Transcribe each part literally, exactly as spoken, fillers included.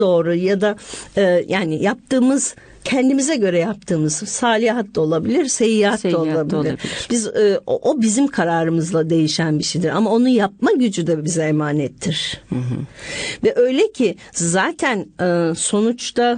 doğru ya da e, yani yaptığımız, kendimize göre yaptığımız salihat da olabilir, seyyiat, seyyiat da olabilir. Da olabilir. Biz e, o, o bizim kararımızla değişen bir şeydir ama onu yapma gücü de bize emanettir. Hı hı. Ve öyle ki zaten e, sonuçta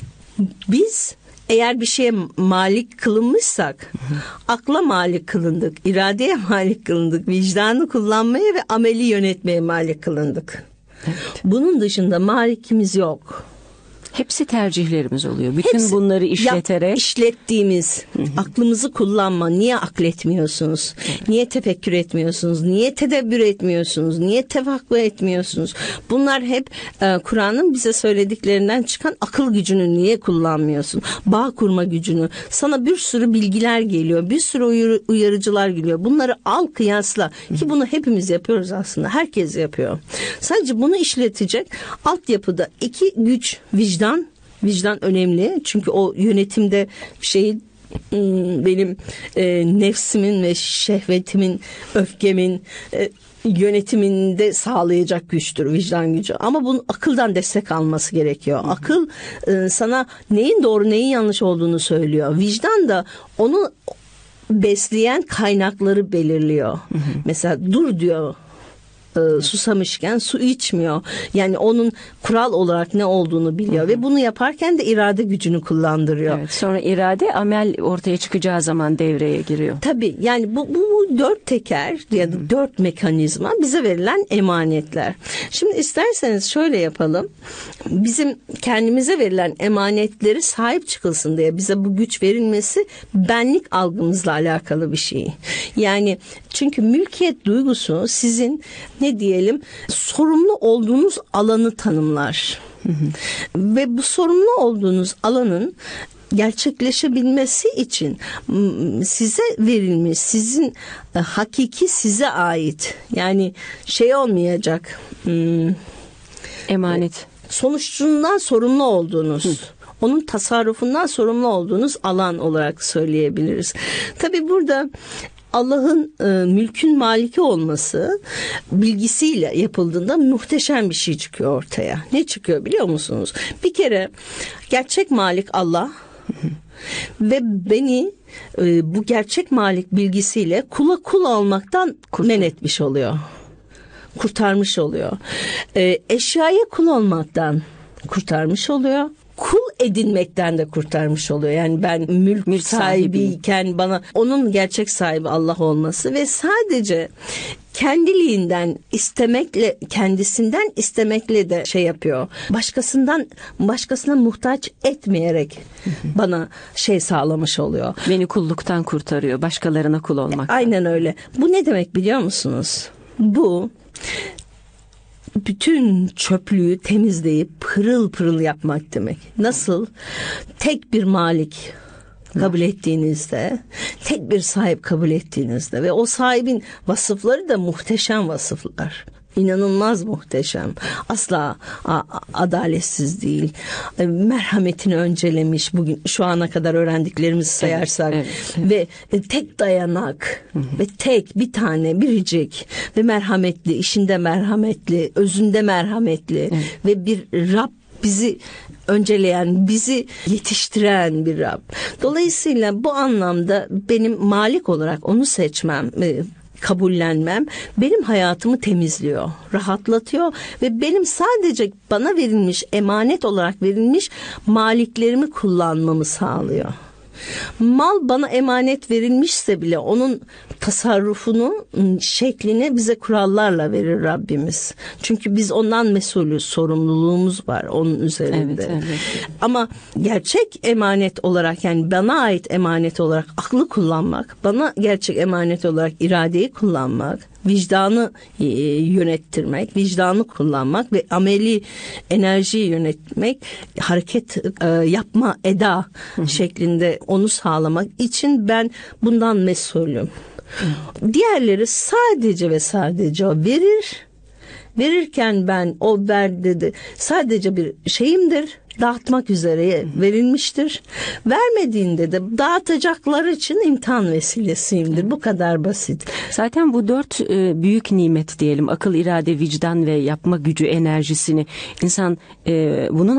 biz eğer bir şeye malik kılınmışsak, hı hı, akla malik kılındık, iradeye malik kılındık, vicdanı kullanmaya ve ameli yönetmeye malik kılındık. Evet. Bunun dışında malikimiz yok. Hepsi tercihlerimiz oluyor. Bütün Hepsi, bunları işleterek. Yap, işlettiğimiz, hı hı, aklımızı kullanma. Niye akletmiyorsunuz? Evet. Niye tefekkür etmiyorsunuz? Niye tedebbür etmiyorsunuz? Niye tefakkur etmiyorsunuz? Bunlar hep e, Kur'an'ın bize söylediklerinden çıkan akıl gücünü niye kullanmıyorsun? Bağ kurma gücünü. Sana bir sürü bilgiler geliyor. Bir sürü uyarı, uyarıcılar geliyor. Bunları al, kıyasla. Hı hı. Ki bunu hepimiz yapıyoruz aslında. Herkes yapıyor. Sadece bunu işletecek altyapıda iki güç, vicdan. Vicdan, vicdan önemli çünkü o yönetimde şey benim e, nefsimin ve şehvetimin, öfkemin e, yönetiminde sağlayacak güçtür vicdan gücü. Ama bunun akıldan destek alması gerekiyor. Hı hı. Akıl e, sana neyin doğru neyin yanlış olduğunu söylüyor. Vicdan da onu besleyen kaynakları belirliyor. Hı hı. Mesela dur diyor. E, susamışken su içmiyor. Yani onun kural olarak ne olduğunu biliyor, hı hı, ve bunu yaparken de irade gücünü kullandırıyor. Evet, sonra irade amel ortaya çıkacağı zaman devreye giriyor. Tabii yani bu, bu, bu dört teker ya da, hı hı, dört mekanizma bize verilen emanetler. Şimdi isterseniz şöyle yapalım. Bizim kendimize verilen emanetleri sahip çıkılsın diye bize bu güç verilmesi benlik algımızla alakalı bir şey. Yani çünkü mülkiyet duygusu sizin ne diyelim sorumlu olduğunuz alanı tanımlar. Hı hı. Ve bu sorumlu olduğunuz alanın gerçekleşebilmesi için size verilmiş, sizin hakiki size ait, yani şey olmayacak, emanet, sonuçundan sorumlu olduğunuz, hı, onun tasarrufundan sorumlu olduğunuz alan olarak söyleyebiliriz. Tabii burada Allah'ın e, mülkün maliki olması bilgisiyle yapıldığında muhteşem bir şey çıkıyor ortaya. Ne çıkıyor biliyor musunuz? Bir kere gerçek malik Allah ve beni e, bu gerçek malik bilgisiyle kula kul olmaktan men etmiş oluyor. Kurtarmış oluyor. E, eşyaya kul olmaktan kurtarmış oluyor. Kul edinmekten de kurtarmış oluyor. Yani ben mülk, mülk sahibiyken bana onun gerçek sahibi Allah olması ve sadece kendiliğinden istemekle, kendisinden istemekle de şey yapıyor. Başkasından, başkasına muhtaç etmeyerek bana şey sağlamış oluyor. Beni kulluktan kurtarıyor, başkalarına kul olmaktan. Aynen öyle. Bu ne demek biliyor musunuz? Bu bütün çöplüğü temizleyip pırıl pırıl yapmak demek. Nasıl? Tek bir malik kabul ettiğinizde, tek bir sahip kabul ettiğinizde ve o sahibin vasıfları da muhteşem vasıflar. İnanılmaz muhteşem. Asla a- adaletsiz değil. Merhametini öncelemiş bugün şu ana kadar öğrendiklerimizi sayarsak, evet, evet, evet. ve tek dayanak, hı hı, ve tek bir tane biricik ve merhametli, işinde merhametli, özünde merhametli, evet, ve bir Rab bizi önceleyen, bizi yetiştiren bir Rab. Dolayısıyla bu anlamda benim malik olarak onu seçmem, kabullenmem benim hayatımı temizliyor, rahatlatıyor ve benim sadece bana verilmiş, emanet olarak verilmiş maliklerimi kullanmamı sağlıyor. Mal bana emanet verilmişse bile onun tasarrufunu, şeklini bize kurallarla verir Rabbimiz. Çünkü biz ondan mesulüz, sorumluluğumuz var onun üzerinde. Evet, evet. Ama gerçek emanet olarak, yani bana ait emanet olarak aklı kullanmak, bana gerçek emanet olarak iradeyi kullanmak, vicdanı yönettirmek, vicdanı kullanmak ve ameli enerjiyi yönetmek, hareket yapma, eda, hı hı, şeklinde onu sağlamak için ben bundan mesulüm. Hı. Diğerleri sadece ve sadece o verir, Verirken ben o ver dedi sadece bir şeyimdir, dağıtmak üzere verilmiştir. Vermediğinde de dağıtacaklar için imtihan vesilesiyimdir. Bu kadar basit. Zaten bu dört e, büyük nimet diyelim. Akıl, irade, vicdan ve yapma gücü enerjisini insan e, bunun